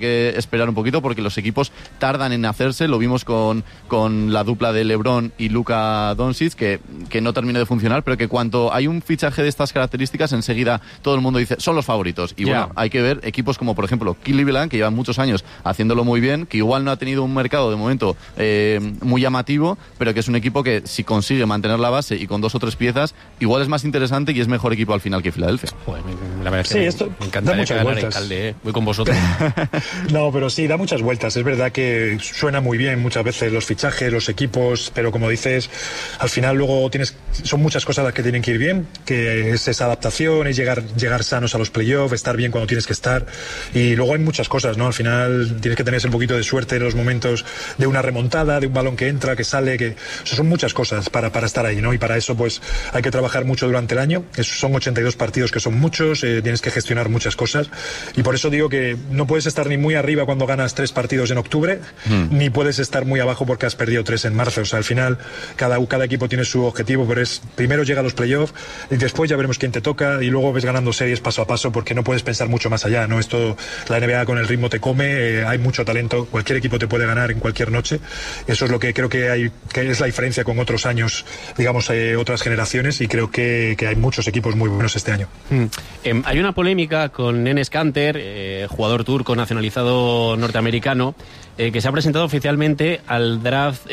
que esperar un poquito porque los equipos tardan en hacerse. Lo vimos con la dupla de LeBron y Luka Doncic, que no terminó de funcionar, pero que cuando hay un fichaje de estas características, enseguida todo el mundo dice, son los favoritos. Y bueno, hay que ver equipos como, por ejemplo, Cleveland, que llevan muchos años haciéndolo muy bien, que igual no ha tenido un mercado de momento muy llamativo, pero que es un equipo que si consigue mantener la base y con 2 o 3 piezas, igual es más interesante y es mejor equipo al final que Filadelfia. Joder, la verdad es que me encantaría que ganara Alcalde, voy con vosotros. No, pero sí, da muchas vueltas. Es verdad que suena muy bien muchas veces los fichajes, los equipos, pero como dices, al final luego son muchas cosas las que tienen que ir bien, que es esa adaptación, es llegar sanos a los playoffs, estar bien cuando tienes que estar, y luego hay muchas cosas, ¿no? Al final tienes que tener un poquito de suerte en los momentos de una remontada, de un balón que entra, que sale, son muchas cosas para estar ahí, ¿no? Y para eso pues hay que trabajar mucho durante el año. Son 82 partidos que son muchos, tienes que gestionar muchas cosas, y por eso digo que no puedes estar ni muy arriba cuando ganas 3 partidos en octubre, ni puedes estar muy abajo porque has perdido 3 en marzo. O sea, al final cada equipo tiene su objetivo, pero primero llega a los playoffs y después ya veremos quién te toca, y luego ves ganando series paso a paso, porque no puedes pensar mucho más allá, ¿no? La NBA con el ritmo te come, hay mucho talento, cualquier equipo te puede ganar en cualquier noche. Eso es lo que creo que es la diferencia con otros años, digamos, otras generaciones, y creo que hay muchos equipos muy buenos este año. Hay una polémica con Enes Kanter, jugador turco nacionalizado norteamericano, que se ha presentado oficialmente al draft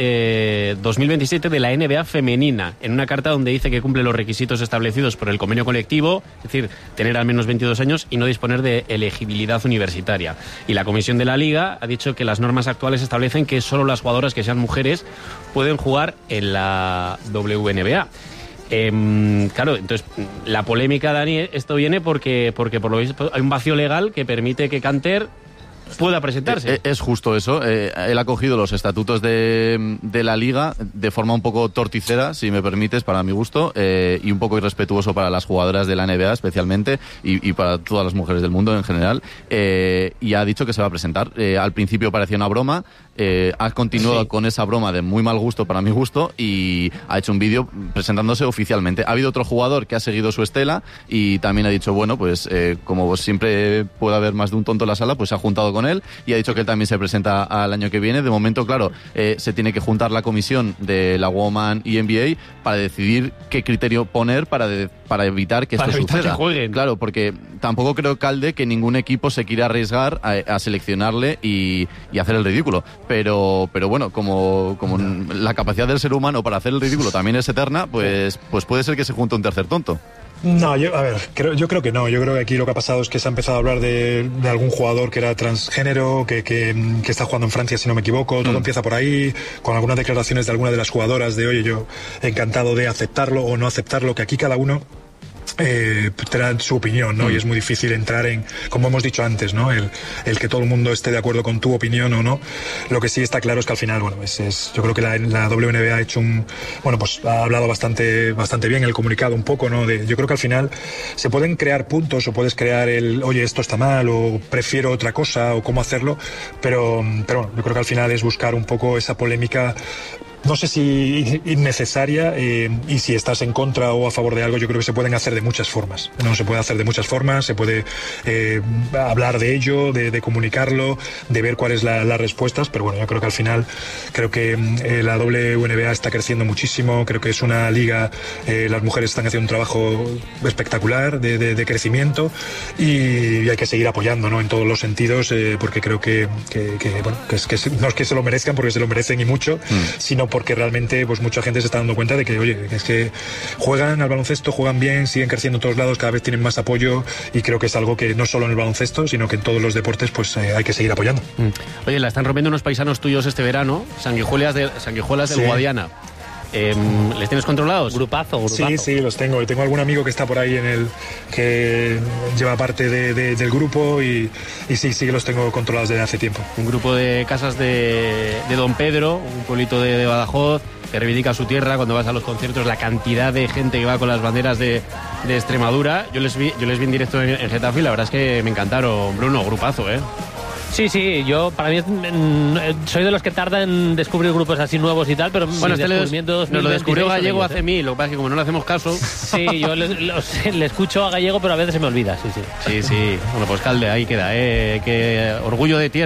2027 de la NBA femenina, en una carta donde dice que cumple los requisitos establecidos por el convenio colectivo, es decir, tener al menos 22 años y no disponer de elegibilidad universitaria. Y la comisión de la Liga ha dicho que las normas actuales establecen que solo las jugadoras que sean mujeres pueden jugar en la WNBA. Claro, entonces la polémica, Dani, esto viene porque por lo visto hay un vacío legal que permite que Kanter pueda presentarse. Es justo eso. Él ha cogido los estatutos de la Liga de forma un poco torticera, si me permites, para mi gusto, y un poco irrespetuoso para las jugadoras de la NBA especialmente, y para todas las mujeres del mundo en general, y ha dicho que se va a presentar. Al principio parecía una broma, ha continuado con esa broma de muy mal gusto para mi gusto, y ha hecho un vídeo presentándose oficialmente. Ha habido otro jugador que ha seguido su estela y también ha dicho, bueno, pues como siempre puede haber más de un tonto en la sala, pues se ha juntado con él y ha dicho que él también se presenta al año que viene. De momento, claro, se tiene que juntar la comisión de la Woman y NBA para decidir qué criterio poner para evitar que esto suceda. Claro, porque tampoco creo, Calde, que ningún equipo se quiera arriesgar a seleccionarle y hacer el ridículo. Pero bueno, como la capacidad del ser humano para hacer el ridículo también es eterna, pues puede ser que se junte un tercer tonto. No, yo creo que no. Yo creo que aquí lo que ha pasado es que se ha empezado a hablar de algún jugador que era transgénero, que está jugando en Francia, si no me equivoco. Todo empieza por ahí, con algunas declaraciones de alguna de las jugadoras de, oye, yo encantado de aceptarlo o no aceptarlo, que aquí cada uno tendrá su opinión, ¿no? Y es muy difícil entrar en, como hemos dicho antes, ¿no? El que todo el mundo esté de acuerdo con tu opinión o no. Lo que sí está claro es que al final, bueno, yo creo que la WNBA ha hecho ha hablado bastante bien el comunicado un poco, ¿no? Yo creo que al final se pueden crear puntos o puedes crear oye, esto está mal o prefiero otra cosa o cómo hacerlo, pero bueno, yo creo que al final es buscar un poco esa polémica. No sé si innecesaria, y si estás en contra o a favor de algo, yo creo que se pueden hacer de muchas formas. No se puede hacer de muchas formas, se puede hablar de ello, de comunicarlo, de ver cuáles las respuestas, pero bueno, yo creo que al final, creo que la WNBA está creciendo muchísimo, creo que es una liga, las mujeres están haciendo un trabajo espectacular de crecimiento, y hay que seguir apoyando, ¿no? En todos los sentidos, porque creo que no es que se lo merezcan, porque se lo merecen y mucho, sino porque realmente pues mucha gente se está dando cuenta de que, oye, es que juegan al baloncesto, juegan bien, siguen creciendo en todos lados, cada vez tienen más apoyo, y creo que es algo que no solo en el baloncesto, sino que en todos los deportes pues hay que seguir apoyando. Oye, la están rompiendo unos paisanos tuyos este verano, Sanguijuelas del Guadiana. ¿Les tienes controlados? Grupazo. Sí, los tengo. Y tengo algún amigo que está por ahí que lleva parte del grupo, y sí que los tengo controlados desde hace tiempo. Un grupo de casas de Don Pedro, un pueblito de Badajoz, que reivindica su tierra. Cuando vas a los conciertos, la cantidad de gente que va con las banderas de Extremadura. Yo les vi en directo en Getafe, y la verdad es que me encantaron. Bruno, grupazo, ¿eh? Sí, yo para mí soy de los que tardan en descubrir grupos así nuevos y tal, pero bueno, nos lo descubrió Gallego hace 1000, lo que pasa es que como no le hacemos caso... Sí, yo le escucho a Gallego, pero a veces se me olvida, sí. Sí, bueno, pues Calde, ahí queda, que orgullo de tierra.